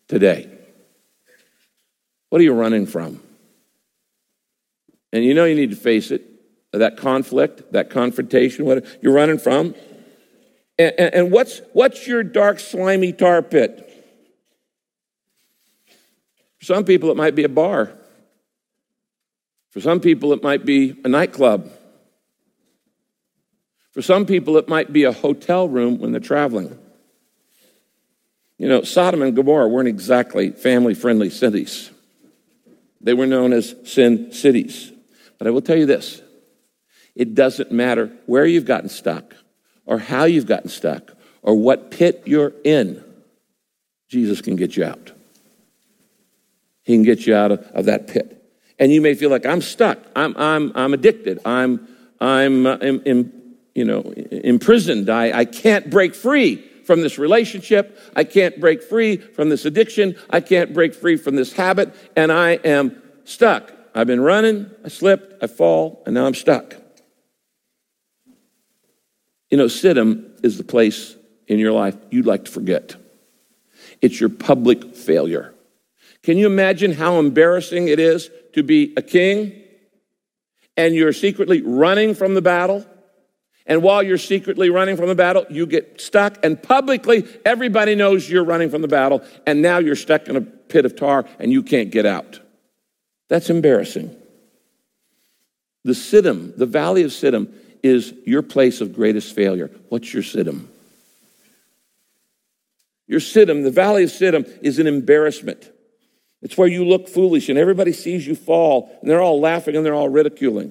today? What are you running from? And you know you need to face it, that conflict, that confrontation, what you're running from. And what's your dark, slimy tar pit? For some people, it might be a bar. For some people, it might be a nightclub. For some people, it might be a hotel room when they're traveling. You know, Sodom and Gomorrah weren't exactly family-friendly cities. They were known as sin cities. But I will tell you this, it doesn't matter where you've gotten stuck or how you've gotten stuck or what pit you're in, Jesus can get you out. He can get you out of that pit. And you may feel like I'm stuck, I'm addicted, I'm imprisoned, I can't break free from this relationship, I can't break free from this addiction, I can't break free from this habit, and I am stuck. I've been running, I slipped, I fall, and now I'm stuck. You know, Siddim is the place in your life you'd like to forget. It's your public failure. Can you imagine how embarrassing it is to be a king and you're secretly running from the battle? And while you're secretly running from the battle, you get stuck, and publicly everybody knows you're running from the battle, and now you're stuck in a pit of tar and you can't get out. That's embarrassing. The Siddim, the valley of Siddim, is your place of greatest failure. What's your Siddim? Your Siddim, the valley of Siddim, is an embarrassment. It's where you look foolish and everybody sees you fall and they're all laughing and they're all ridiculing.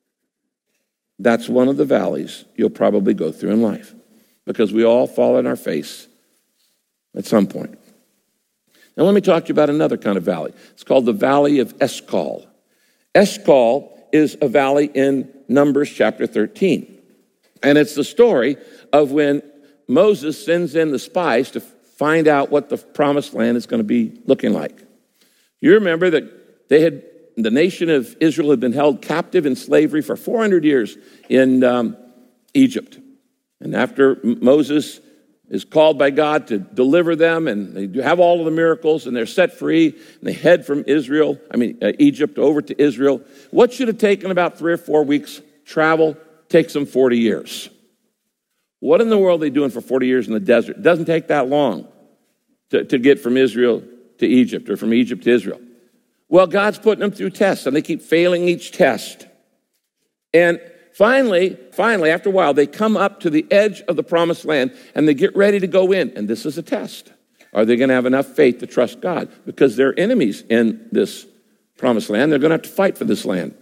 That's one of the valleys you'll probably go through in life because we all fall on our face at some point. Now let me talk to you about another kind of valley. It's called the Valley of Eshcol. Eshcol is a valley in Numbers chapter 13. And it's the story of when Moses sends in the spies to find out what the promised land is going to be looking like. You remember that the nation of Israel had been held captive in slavery for 400 years in Egypt. And after Moses is called by God to deliver them, and they have all of the miracles, and they're set free, and they head from Egypt over to Israel. What should have taken about 3 or 4 weeks travel takes them 40 years. What in the world are they doing for 40 years in the desert? It doesn't take that long to get from Israel to Egypt or from Egypt to Israel. Well, God's putting them through tests, and they keep failing each test. And finally, after a while, they come up to the edge of the promised land, and they get ready to go in. And this is a test. Are they going to have enough faith to trust God? Because they're enemies in this promised land. They're going to have to fight for this land.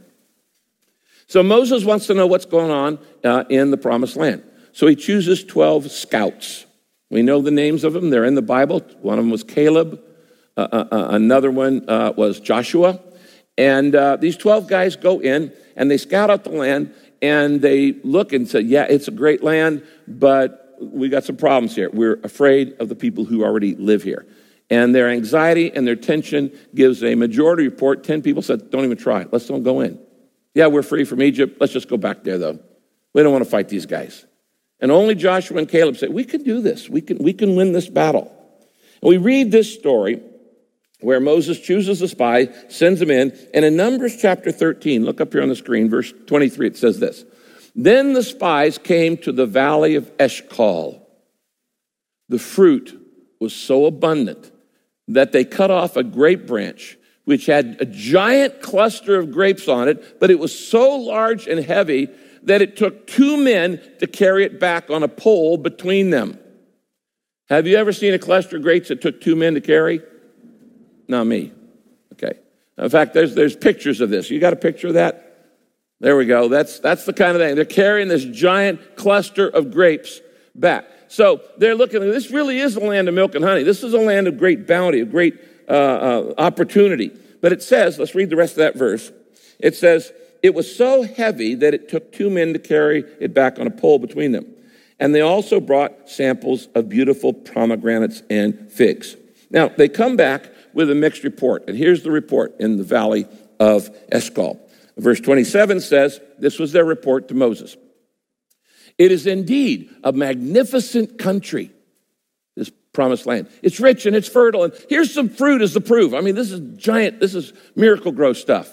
So Moses wants to know what's going on in the promised land. So he chooses 12 scouts. We know the names of them. They're in the Bible. One of them was Caleb. Another one was Joshua. And these 12 guys go in, and they scout out the land, and they look and say, yeah, it's a great land, but we got some problems here. We're afraid of the people who already live here. And their anxiety and their tension gives a majority report. 10 people said, don't even try. Let's don't go in. Yeah, we're free from Egypt. Let's just go back there, though. We don't want to fight these guys. And only Joshua and Caleb said, we can do this. We can win this battle. And we read this story where Moses chooses a spy, sends them in, and in Numbers chapter 13, look up here on the screen, verse 23, it says this. Then the spies came to the valley of Eshcol. The fruit was so abundant that they cut off a grape branch, which had a giant cluster of grapes on it, but it was so large and heavy that it took 2 men to carry it back on a pole between them. Have you ever seen a cluster of grapes that took 2 men to carry? Not me. Okay. In fact, there's pictures of this. You got a picture of that? There we go. That's the kind of thing. They're carrying this giant cluster of grapes back. So they're looking, this really is a land of milk and honey. This is a land of great bounty, of great opportunity. But it says, let's read the rest of that verse. It says, it was so heavy that it took 2 men to carry it back on a pole between them. And they also brought samples of beautiful pomegranates and figs. Now, they come back with a mixed report. And here's the report in the valley of Eshcol. Verse 27 says, this was their report to Moses. It is indeed a magnificent country, this promised land. It's rich and it's fertile. And here's some fruit as the proof. I mean, this is giant. This is miracle grow stuff.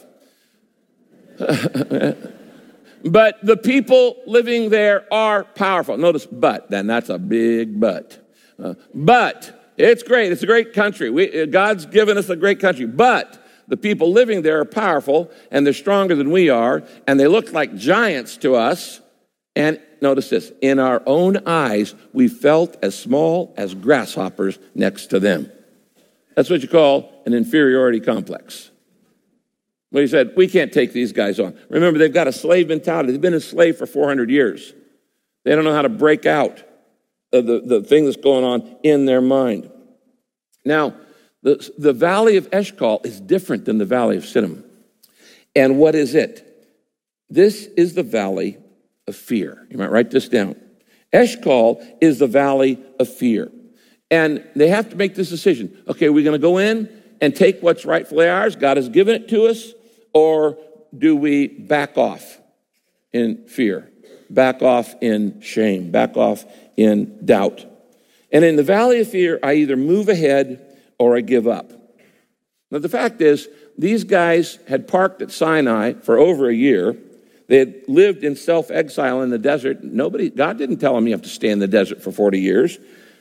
But the people living there are powerful. Notice but, then that's a big but. But it's great. It's a great country. God's given us a great country. But the people living there are powerful, and they're stronger than we are, and they look like giants to us. And notice this, in our own eyes, we felt as small as grasshoppers next to them. That's what you call an inferiority complex. Well, he said, we can't take these guys on. Remember, they've got a slave mentality. They've been enslaved for 400 years. They don't know how to break out of the thing that's going on in their mind. Now, the valley of Eshcol is different than the valley of Siddim. And what is it? This is the valley of fear. You might write this down. Eshcol is the valley of fear. And they have to make this decision. Okay, are we going to go in and take what's rightfully ours? God has given it to us. Or do we back off in fear? Back off in shame? Back off in doubt? And in the valley of fear, I either move ahead or I give up. Now, the fact is, these guys had parked at Sinai for over a year. They had lived in self-exile in the desert. God didn't tell them you have to stay in the desert for 40 years.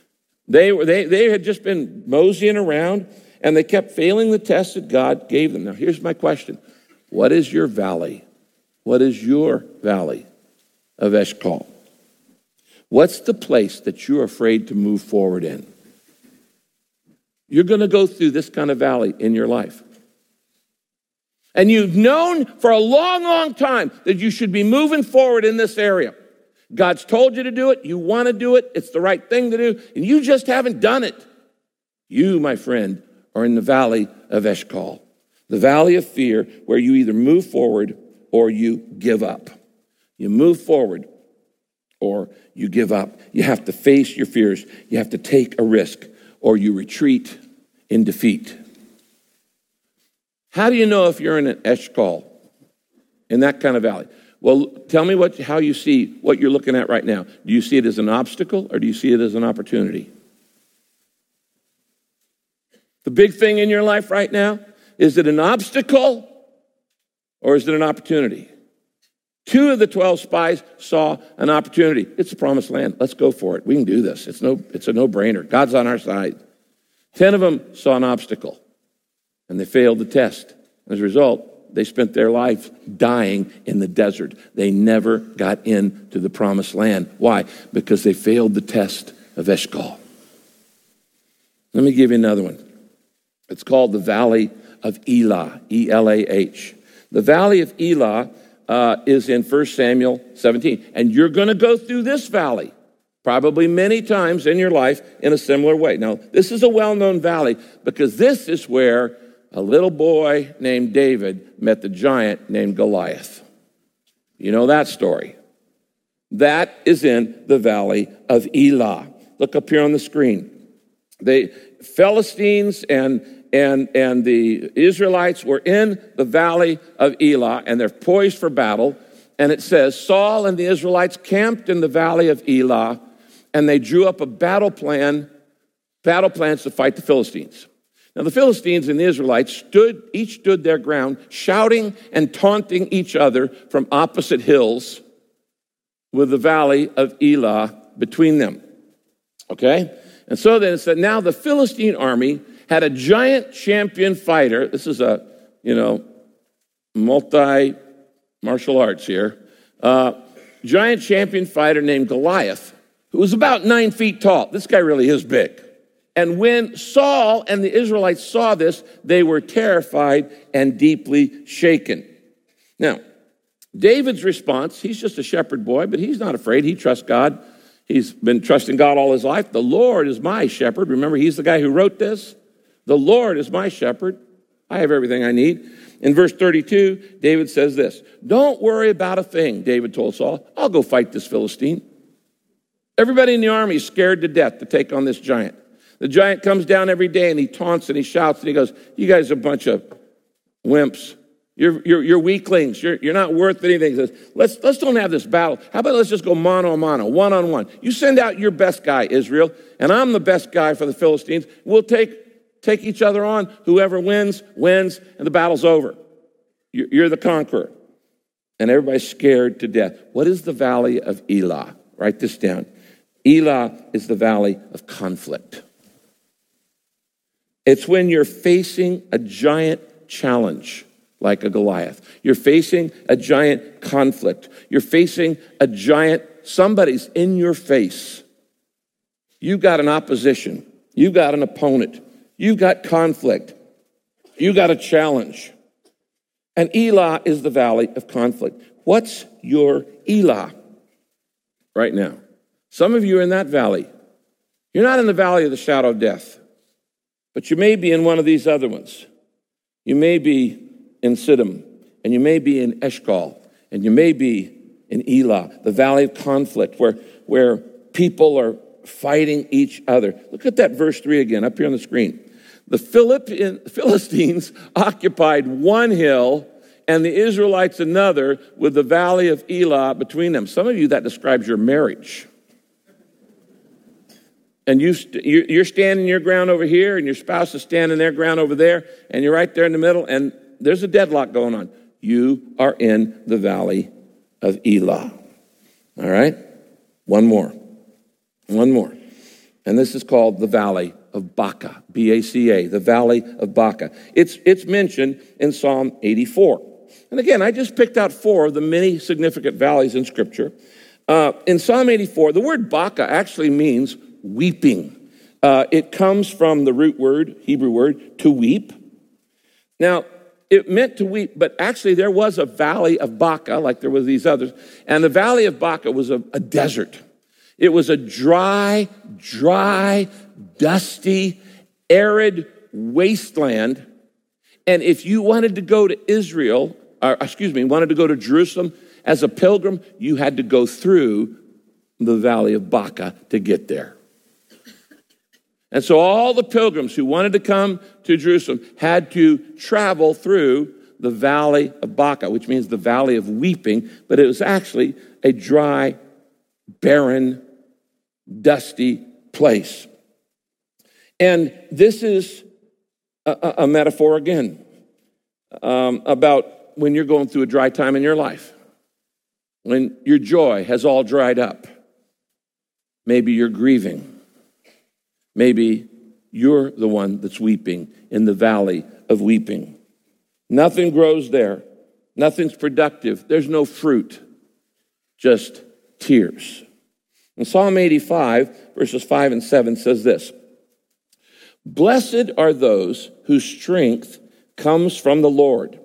They had just been moseying around, and they kept failing the test that God gave them. Now, here's my question. What is your valley? What is your valley of Eshcol? What's the place that you're afraid to move forward in? You're going to go through this kind of valley in your life. And you've known for a long, long time that you should be moving forward in this area. God's told you to do it. You want to do it. It's the right thing to do. And you just haven't done it. You, my friend, are in the valley of Eshcol. The valley of fear, where you either move forward or you give up. You move forward or you give up. You have to face your fears. You have to take a risk, or you retreat in defeat. How do you know if you're in an Eshcol, in that kind of valley? Well, tell me how you see what you're looking at right now. Do you see it as an obstacle, or do you see it as an opportunity? The big thing in your life right now, is it an obstacle or is it an opportunity? 2 of the 12 spies saw an opportunity. It's the promised land. Let's go for it. We can do this. It's a no-brainer. God's on our side. 10 of them saw an obstacle, and they failed the test. As a result, they spent their life dying in the desert. They never got into the promised land. Why? Because they failed the test of Eshcol. Let me give you another one. It's called the Valley of Elah, E-L-A-H. The Valley of Elah is in 1 Samuel 17. And you're going to go through this valley probably many times in your life in a similar way. Now, this is a well-known valley because this is where a little boy named David met the giant named Goliath. You know that story. That is in the Valley of Elah. Look up here on the screen. The Philistines and the Israelites were in the Valley of Elah, and they're poised for battle. And it says, Saul and the Israelites camped in the Valley of Elah, and they drew up a battle plans to fight the Philistines. Now, the Philistines and the Israelites each stood their ground, shouting and taunting each other from opposite hills with the Valley of Elah between them. Okay? And so then it said, now the Philistine army had a giant champion fighter. This is a, multi-martial arts here. Giant champion fighter named Goliath, who was about 9 feet tall. This guy really is big. And when Saul and the Israelites saw this, they were terrified and deeply shaken. Now, David's response, he's just a shepherd boy, but he's not afraid. He trusts God. He's been trusting God all his life. The Lord is my shepherd. Remember, he's the guy who wrote this. The Lord is my shepherd. I have everything I need. In verse 32, David says this, don't worry about a thing, David told Saul. I'll go fight this Philistine. Everybody in the army is scared to death to take on this giant. The giant comes down every day and he taunts and he shouts and he goes, you guys are a bunch of wimps. You're weaklings. You're not worth anything. He says, let's don't have this battle. How about let's just go mano a mano, one-on-one. You send out your best guy, Israel, and I'm the best guy for the Philistines. We'll take each other on. Whoever wins, and the battle's over. You're the conqueror. And everybody's scared to death. What is the valley of Elah? Write this down. Elah is the valley of conflict. It's when you're facing a giant challenge like a Goliath. You're facing a giant conflict. You're facing a giant, somebody's in your face. You've got an opposition. You've got an opponent. You've got conflict. You've got a challenge. And Elah is the valley of conflict. What's your Elah right now? Some of you are in that valley. You're not in the valley of the shadow of death, but you may be in one of these other ones. You may be in Siddim, and you may be in Eshcol, and you may be in Elah, the valley of conflict, where people are fighting each other. Look at that verse 3 again, up here on the screen. The Philistines occupied one hill, and the Israelites another, with the valley of Elah between them. Some of you, that describes your marriage. And you're standing your ground over here, and your spouse is standing their ground over there, and you're right there in the middle, and there's a deadlock going on. You are in the valley of Elah. All right? One more. And this is called the valley of Baca, B-A-C-A, the valley of Baca. It's mentioned in Psalm 84. And again, I just picked out 4 of the many significant valleys in Scripture. In Psalm 84, the word Baca actually means weeping. It comes from the root word, Hebrew word, to weep. Now, it meant to weep, but actually there was a valley of Baca, like there were these others, and the valley of Baca was a desert. It was a dry, dusty, arid wasteland. And if you wanted to go to wanted to go to Jerusalem as a pilgrim, you had to go through the valley of Baca to get there. And so all the pilgrims who wanted to come to Jerusalem had to travel through the valley of Baca, which means the valley of weeping, but it was actually a dry, barren, dusty place. And this is a metaphor again about when you're going through a dry time in your life, when your joy has all dried up. Maybe you're grieving. Maybe you're the one that's weeping in the valley of weeping. Nothing grows there. Nothing's productive. There's no fruit, just tears. And Psalm 85, verses 5 and 7 says this: Blessed are those whose strength comes from the Lord.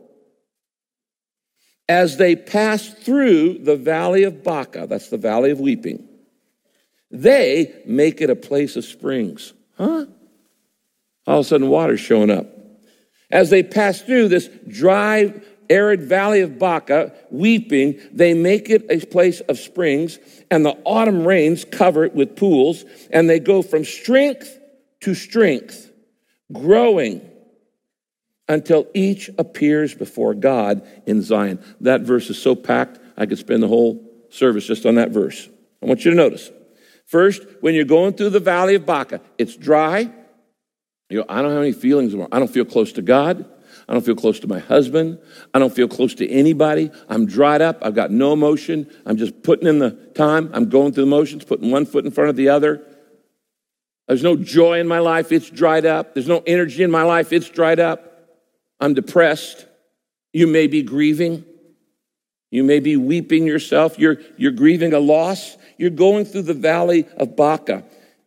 As they pass through the valley of Baca, that's the valley of weeping, they make it a place of springs. Huh? All of a sudden, water's showing up. As they pass through this dry, arid valley of Baca, weeping, they make it a place of springs, and the autumn rains cover it with pools, and they go from strength to strength, growing until each appears before God in Zion. That verse is so packed, I could spend the whole service just on that verse. I want you to notice. First, when you're going through the valley of Baca, it's dry. I don't have any feelings anymore. I don't feel close to God. I don't feel close to my husband. I don't feel close to anybody. I'm dried up. I've got no emotion. I'm just putting in the time. I'm going through the motions, putting one foot in front of the other. There's no joy in my life. It's dried up. There's no energy in my life. It's dried up. I'm depressed. You may be grieving. You may be weeping yourself. You're grieving a loss. You're going through the valley of Baca.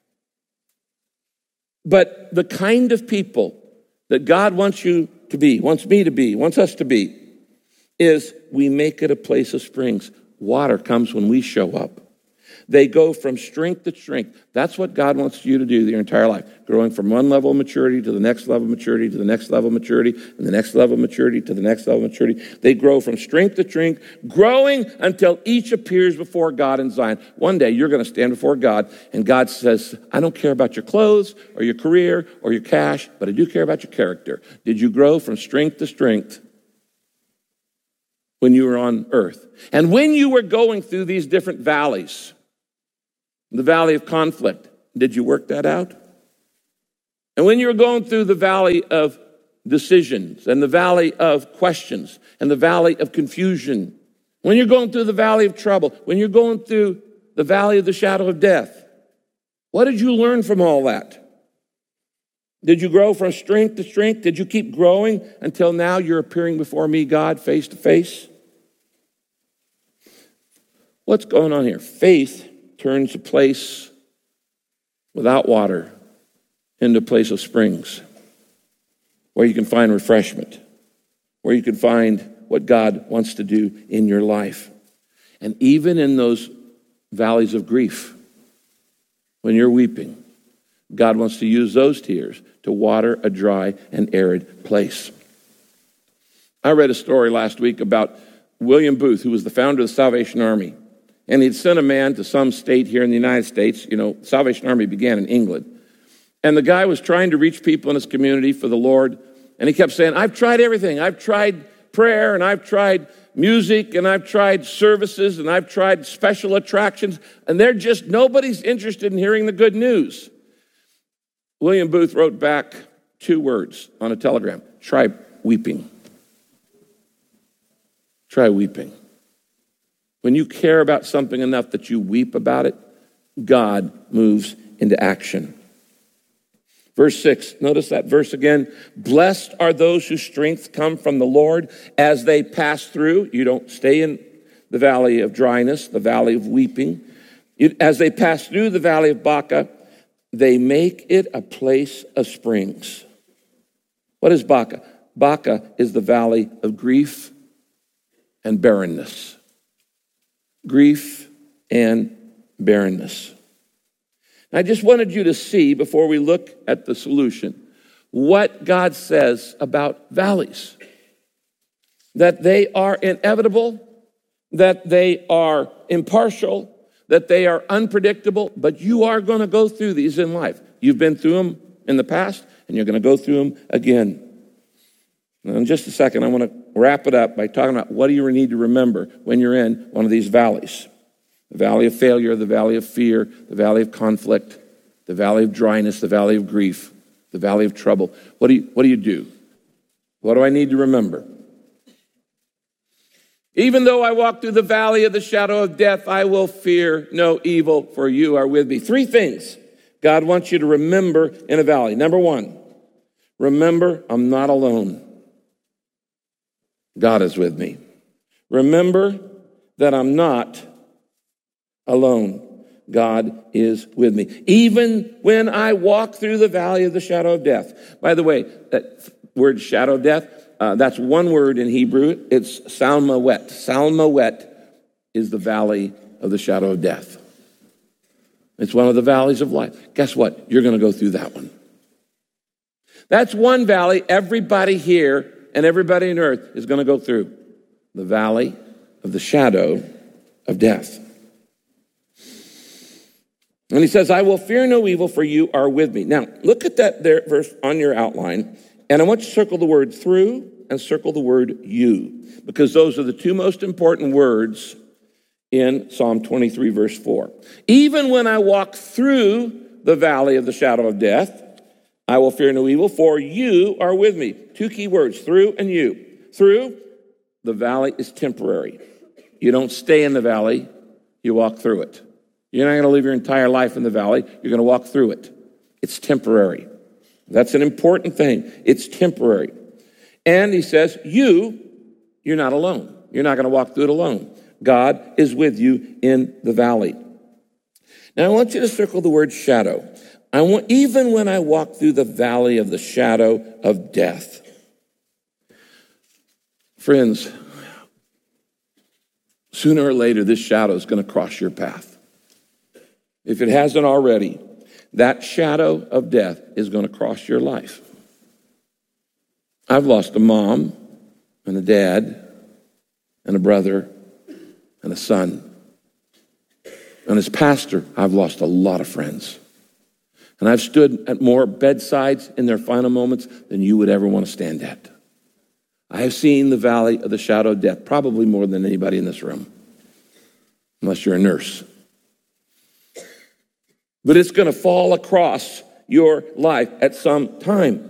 But the kind of people that God wants you to be, wants me to be, wants us to be, is we make it a place of springs. Water comes when we show up. They go from strength to strength. That's what God wants you to do your entire life. Growing from one level of maturity to the next level of maturity to the next level of maturity and the next level of maturity to the next level of maturity. They grow from strength to strength, growing until each appears before God in Zion. One day you're going to stand before God and God says, I don't care about your clothes or your career or your cash, but I do care about your character. Did you grow from strength to strength? when you were on earth. And when you were going through these different valleys, the valley of conflict, did you work that out? And when you were going through the valley of decisions and the valley of questions and the valley of confusion, when you're going through the valley of trouble, when you're going through the valley of the shadow of death, what did you learn from all that? Did you grow from strength to strength? Did you keep growing until now you're appearing before me, God, face to face? What's going on here? Faith turns a place without water into a place of springs where you can find refreshment, where you can find what God wants to do in your life. And even in those valleys of grief, when you're weeping, God wants to use those tears to water a dry and arid place. I read a story last week about William Booth, who was the founder of the Salvation Army. And he'd sent a man to some state here in the United States. You know, Salvation Army began in England. And the guy was trying to reach people in his community for the Lord. And he kept saying, I've tried everything. I've tried prayer, and I've tried music, and I've tried services, and I've tried special attractions. And nobody's interested in hearing the good news. William Booth wrote back 2 words on a telegram: try weeping. Try weeping. When you care about something enough that you weep about it, God moves into action. Verse 6, notice that verse again. Blessed are those whose strength come from the Lord as they pass through. You don't stay in the valley of dryness, the valley of weeping. As they pass through the valley of Baca, they make it a place of springs. What is Baca? Baca is the valley of grief and barrenness. Grief and barrenness. I just wanted you to see, before we look at the solution, what God says about valleys. That they are inevitable, that they are impartial, that they are unpredictable, but you are going to go through these in life. You've been through them in the past, and you're going to go through them again. Now, in just a second, I want to wrap it up by talking about what do you need to remember when you're in one of these valleys. The valley of failure, the valley of fear, the valley of conflict, the valley of dryness, the valley of grief, the valley of trouble. What do you do? What do I need to remember? Even though I walk through the valley of the shadow of death, I will fear no evil, for you are with me. 3 things God wants you to remember in a valley. Number 1, remember I'm not alone. God is with me. Remember that I'm not alone. God is with me. Even when I walk through the valley of the shadow of death. By the way, that word shadow of death, that's one word in Hebrew. It's salmawet. Salmawet is the valley of the shadow of death. It's one of the valleys of life. Guess what? You're going to go through that one. That's one valley everybody here and everybody on earth is going to go through. The valley of the shadow of death. And he says, I will fear no evil, for you are with me. Now, look at that there verse on your outline, and I want you to circle the word through and circle the word you, because those are the 2 most important words in Psalm 23, verse 4. Even when I walk through the valley of the shadow of death, I will fear no evil, for you are with me. 2 key words, through and you. Through, the valley is temporary. You don't stay in the valley, you walk through it. You're not going to live your entire life in the valley. You're going to walk through it. It's temporary. That's an important thing. It's temporary. And he says, you're not alone. You're not going to walk through it alone. God is with you in the valley. Now, I want you to circle the word shadow. Even when I walk through the valley of the shadow of death. Friends, sooner or later, this shadow is going to cross your path. If it hasn't already, that shadow of death is going to cross your life. I've lost a mom and a dad and a brother and a son. And as pastor, I've lost a lot of friends. And I've stood at more bedsides in their final moments than you would ever want to stand at. I have seen the valley of the shadow of death, probably more than anybody in this room, unless you're a nurse. But it's going to fall across your life at some time.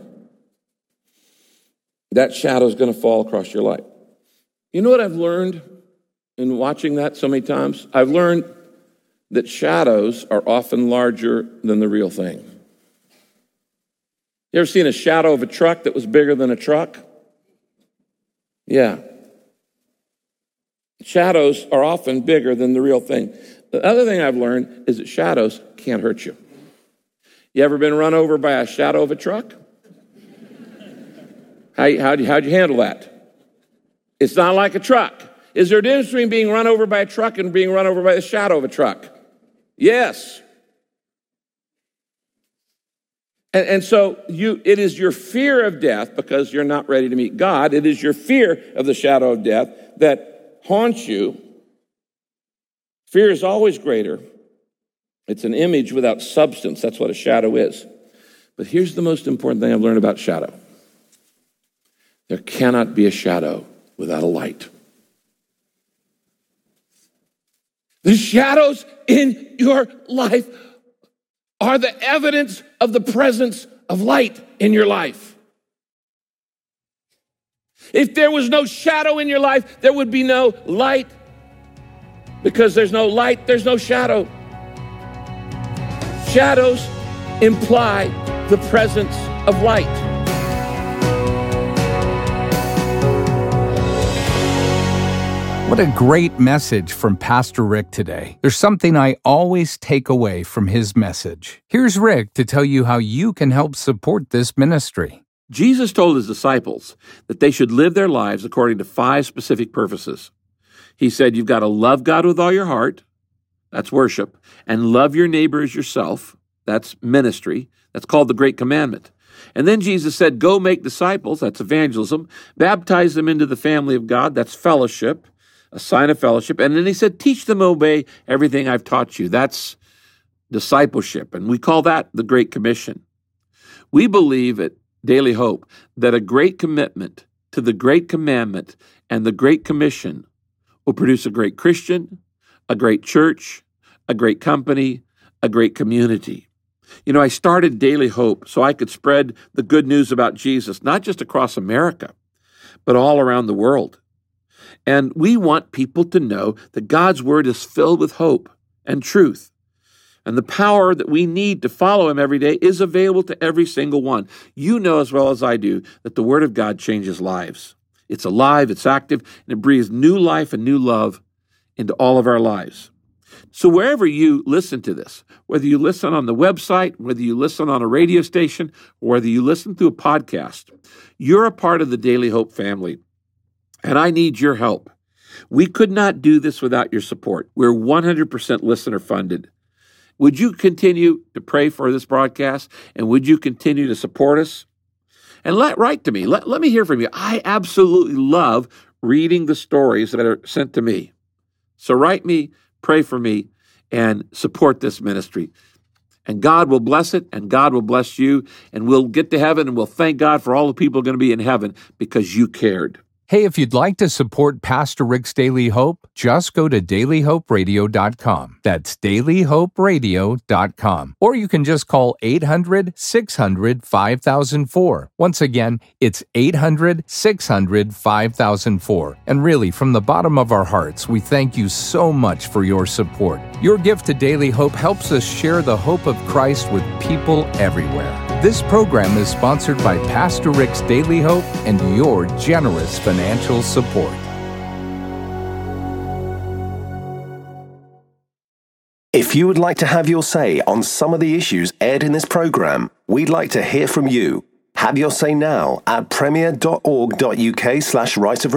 That shadow is going to fall across your life. You know what I've learned in watching that so many times? I've learned that shadows are often larger than the real thing. You ever seen a shadow of a truck that was bigger than a truck? Yeah. Shadows are often bigger than the real thing. The other thing I've learned is that shadows can't hurt you. You ever been run over by a shadow of a truck? How'd you handle that? It's not like a truck. Is there a difference between being run over by a truck and being run over by the shadow of a truck? Yes. And so it is your fear of death, because you're not ready to meet God. It is your fear of the shadow of death that haunts you. Fear is always greater. It's an image without substance. That's what a shadow is. But here's the most important thing I've learned about shadow. There cannot be a shadow without a light. The shadows in your life are the evidence of the presence of light in your life. If there was no shadow in your life, there would be no light. Because there's no light, there's no shadow. Shadows imply the presence of light. What a great message from Pastor Rick today. There's something I always take away from his message. Here's Rick to tell you how you can help support this ministry. Jesus told his disciples that they should live their lives according to 5 specific purposes. He said, you've got to love God with all your heart. That's worship. And love your neighbor as yourself. That's ministry. That's called the Great Commandment. And then Jesus said, go make disciples. That's evangelism. Baptize them into the family of God. That's fellowship, a sign of fellowship. And then he said, teach them to obey everything I've taught you. That's discipleship. And we call that the Great Commission. We believe at Daily Hope that a great commitment to the Great Commandment and the Great Commission will produce a great Christian, a great church, a great company, a great community. You know, I started Daily Hope so I could spread the good news about Jesus, not just across America, but all around the world. And we want people to know that God's Word is filled with hope and truth. And the power that we need to follow Him every day is available to every single one. You know as well as I do that the Word of God changes lives. It's alive, it's active, and it breathes new life and new love into all of our lives. So wherever you listen to this, whether you listen on the website, whether you listen on a radio station, or whether you listen through a podcast, you're a part of the Daily Hope family. And I need your help. We could not do this without your support. We're 100% listener funded. Would you continue to pray for this broadcast? And would you continue to support us? And write to me. Let me hear from you. I absolutely love reading the stories that are sent to me. So write me, pray for me, and support this ministry. And God will bless it, and God will bless you, and we'll get to heaven, and we'll thank God for all the people going to be in heaven because you cared. Hey, if you'd like to support Pastor Rick's Daily Hope, just go to dailyhoperadio.com. That's dailyhoperadio.com. Or you can just call 800-600-5004. Once again, it's 800-600-5004. And really, from the bottom of our hearts, we thank you so much for your support. Your gift to Daily Hope helps us share the hope of Christ with people everywhere. This program is sponsored by Pastor Rick's Daily Hope and your generous financial support. If you would like to have your say on some of the issues aired in this program, we'd like to hear from you. Have your say now at premier.org.uk/right of